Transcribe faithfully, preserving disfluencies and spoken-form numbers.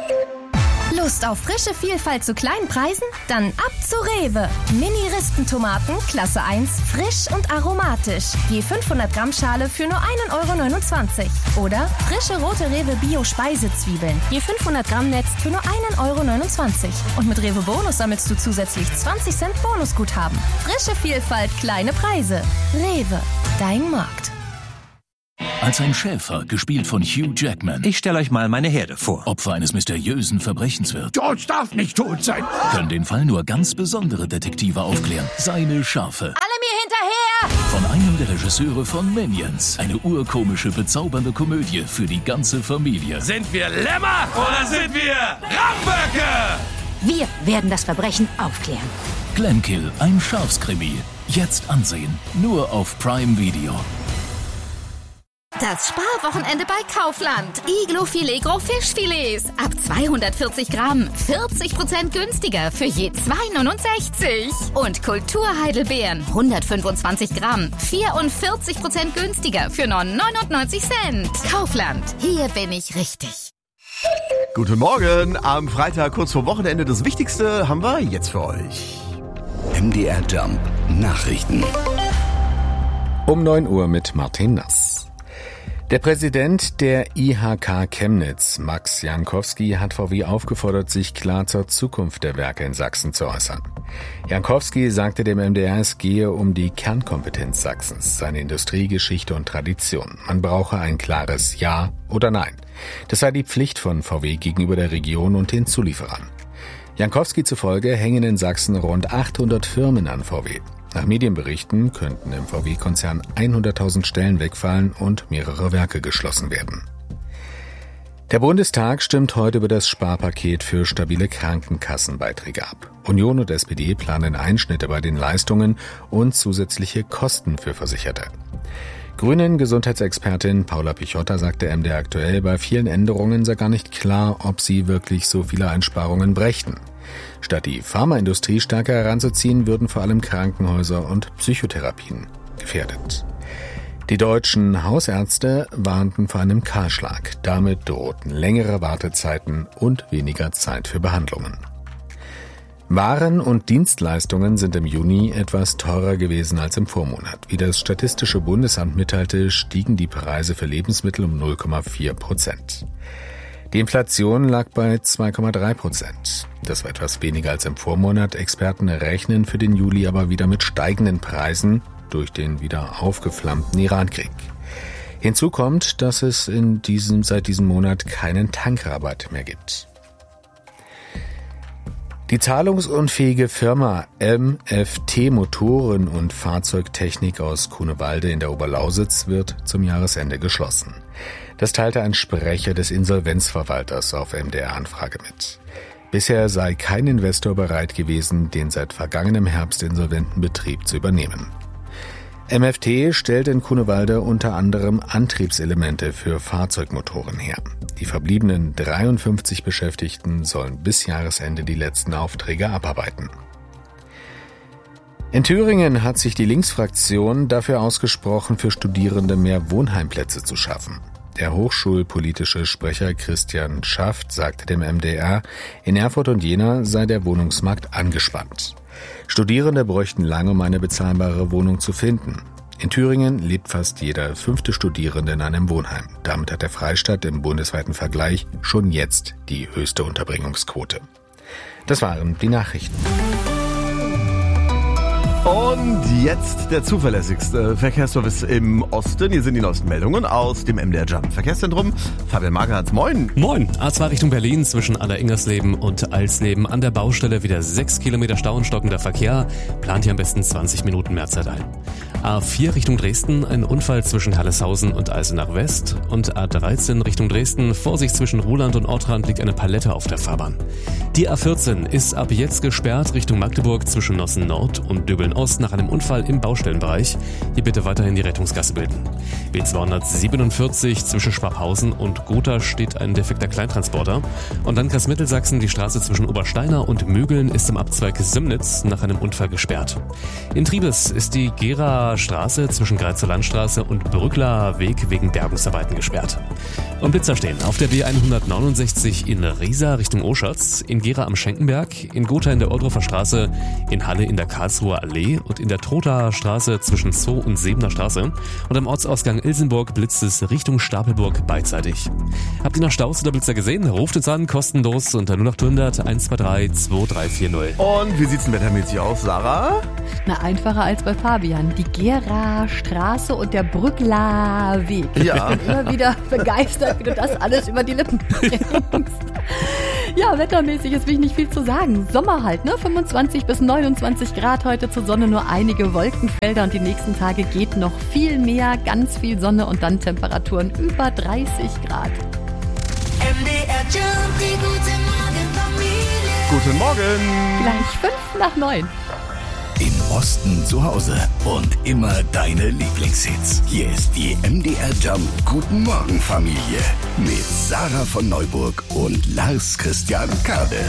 Lust auf frische Vielfalt zu kleinen Preisen? Dann ab zu Rewe. Mini-Rispentomaten, Klasse eins, frisch und aromatisch. Je fünfhundert Gramm Schale für nur ein Euro neunundzwanzig. Oder frische rote Rewe Bio-Speisezwiebeln. Je fünfhundert Gramm Netz für nur ein Euro neunundzwanzig. Und mit Rewe Bonus sammelst du zusätzlich zwanzig Cent Bonusguthaben. Frische Vielfalt, kleine Preise. Rewe, dein Markt. Als ein Schäfer, gespielt von Hugh Jackman. Ich stelle euch mal meine Herde vor. Opfer eines mysteriösen Verbrechens wird. George darf nicht tot sein. Können den Fall nur ganz besondere Detektive aufklären. Seine Schafe. Alle mir hinterher! Von einem der Regisseure von Minions. Eine urkomische, bezaubernde Komödie für die ganze Familie. Sind wir Lämmer oder sind wir Ramböcke? Wir werden das Verbrechen aufklären. Glenkill, ein Schafskrimi. Jetzt ansehen. Nur auf Prime Video. Das Sparwochenende bei Kaufland. Iglo-Filet Gros Fischfilets. Ab zweihundertvierzig Gramm. vierzig Prozent günstiger für je zwei neunundsechzig. Und Kulturheidelbeeren. hundertfünfundzwanzig Gramm. vierundvierzig Prozent günstiger für nur neunundneunzig Cent. Kaufland. Hier bin ich richtig. Guten Morgen. Am Freitag kurz vor Wochenende. Das Wichtigste haben wir jetzt für euch. M D R Jump. Nachrichten. Um neun Uhr mit Martin Nass. Der Präsident der I H K Chemnitz, Max Jankowski, hat V W aufgefordert, sich klar zur Zukunft der Werke in Sachsen zu äußern. Jankowski sagte dem M D R, es gehe um die Kernkompetenz Sachsens, seine Industriegeschichte und Tradition. Man brauche ein klares Ja oder Nein. Das sei die Pflicht von V W gegenüber der Region und den Zulieferern. Jankowski zufolge hängen in Sachsen rund achthundert Firmen an V W. Nach Medienberichten könnten im V W-Konzern hunderttausend Stellen wegfallen und mehrere Werke geschlossen werden. Der Bundestag stimmt heute über das Sparpaket für stabile Krankenkassenbeiträge ab. Union und S P D planen Einschnitte bei den Leistungen und zusätzliche Kosten für Versicherte. Grünen-Gesundheitsexpertin Paula Pichotta sagte M D R aktuell, bei vielen Änderungen sei gar nicht klar, ob sie wirklich so viele Einsparungen brächten. Statt die Pharmaindustrie stärker heranzuziehen, würden vor allem Krankenhäuser und Psychotherapien gefährdet. Die deutschen Hausärzte warnten vor einem Kahlschlag. Damit drohten längere Wartezeiten und weniger Zeit für Behandlungen. Waren und Dienstleistungen sind im Juni etwas teurer gewesen als im Vormonat. Wie das Statistische Bundesamt mitteilte, stiegen die Preise für Lebensmittel um null Komma vier Prozent. Die Inflation lag bei zwei Komma drei Prozent. Das war etwas weniger als im Vormonat. Experten rechnen für den Juli aber wieder mit steigenden Preisen durch den wieder aufgeflammten Irankrieg. Hinzu kommt, dass es in diesem, seit diesem Monat keinen Tankrabatt mehr gibt. Die zahlungsunfähige Firma M F T Motoren- und Fahrzeugtechnik aus Grunewalde in der Oberlausitz wird zum Jahresende geschlossen. Das teilte ein Sprecher des Insolvenzverwalters auf M D R-Anfrage mit. Bisher sei kein Investor bereit gewesen, den seit vergangenem Herbst insolventen Betrieb zu übernehmen. M F T stellt in Grunewalde unter anderem Antriebselemente für Fahrzeugmotoren her. Die verbliebenen dreiundfünfzig Beschäftigten sollen bis Jahresende die letzten Aufträge abarbeiten. In Thüringen hat sich die Linksfraktion dafür ausgesprochen, für Studierende mehr Wohnheimplätze zu schaffen. Der hochschulpolitische Sprecher Christian Schaft sagte dem M D R, in Erfurt und Jena sei der Wohnungsmarkt angespannt. Studierende bräuchten lange, um eine bezahlbare Wohnung zu finden. In Thüringen lebt fast jeder fünfte Studierende in einem Wohnheim. Damit hat der Freistaat im bundesweiten Vergleich schon jetzt die höchste Unterbringungsquote. Das waren die Nachrichten. Und jetzt der zuverlässigste Verkehrsservice im Osten. Hier sind die neuesten Meldungen aus dem M D R Jump Verkehrszentrum. Fabian Magath, moin. Moin. A zwei Richtung Berlin zwischen Allersingersleben und Alsleben an der Baustelle wieder sechs Kilometer Stau und stockender Verkehr. Plant hier am besten zwanzig Minuten mehr Zeit ein. A vier Richtung Dresden, ein Unfall zwischen Herleshausen und Eisenach West. Und A dreizehn Richtung Dresden, Vorsicht zwischen Ruhland und Ortrand liegt eine Palette auf der Fahrbahn. Die A vierzehn ist ab jetzt gesperrt Richtung Magdeburg zwischen Nossen Nord und Döbeln Ost nach einem Unfall im Baustellenbereich. Hier bitte weiterhin die Rettungsgasse bilden. B zweihundertsiebenundvierzig zwischen Schwabhausen und Gotha steht ein defekter Kleintransporter. Und Landkreis Mittelsachsen, die Straße zwischen Obersteiner und Mögeln ist im Abzweig Simnitz nach einem Unfall gesperrt. In Triebes ist die Gera Trothaer Straße zwischen Greizer Landstraße und Brückler Weg wegen Bergungsarbeiten gesperrt. Und Blitzer stehen auf der B hundertneunundsechzig in Riesa Richtung Oschatz, in Gera am Schenkenberg, in Gotha in der Ohrdorfer Straße, in Halle in der Karlsruher Allee und in der Trothaer Straße zwischen Zoo und Sebener Straße. Und am Ortsausgang Ilsenburg blitzt es Richtung Stapelburg beidseitig. Habt ihr noch Staus oder Blitzer gesehen? Ruft uns an, kostenlos unter null acht hundert eins zwei drei zwei drei vier null. Und wie sieht's denn wettermäßig aus, Sarah? Na, einfacher als bei Fabian. Die Gera Straße und der Brückler Weg. Ja. Ich bin immer wieder begeistert, wie du das alles über die Lippen bringst. Ja, wettermäßig ist wirklich nicht viel zu sagen. Sommer halt, ne? fünfundzwanzig bis neunundzwanzig Grad heute, zur Sonne nur einige Wolkenfelder und die nächsten Tage geht noch viel mehr, ganz viel Sonne und dann Temperaturen über dreißig Grad. M D R Jump, die gute Morgenfamilie. Guten Morgen. Gleich fünf nach neun. Im Osten zu Hause und immer deine Lieblingshits. Hier ist die M D R Jump Guten Morgen Familie mit Sarah von Neuburg und Lars Christian Kade.